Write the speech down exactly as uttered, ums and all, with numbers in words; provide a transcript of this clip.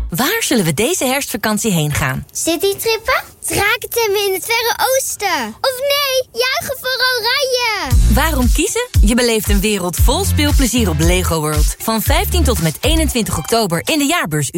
Waar zullen we deze herfstvakantie heen gaan? Citytrippen? Drakentemmen in het Verre Oosten? Of nee, juichen voor Oranje! Waarom kiezen? Je beleeft een wereld vol speelplezier op Lego World. Van vijftien tot en met eenentwintig oktober in de jaarbeurs